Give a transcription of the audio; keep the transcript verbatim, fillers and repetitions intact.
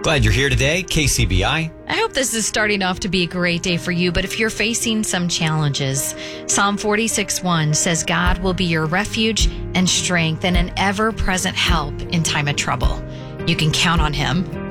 Glad you're here today, K C B I. I hope this is starting off to be a great day for you, but if you're facing some challenges, Psalm forty-six one says God will be your refuge and strength and an ever-present help in time of trouble. You can count on him.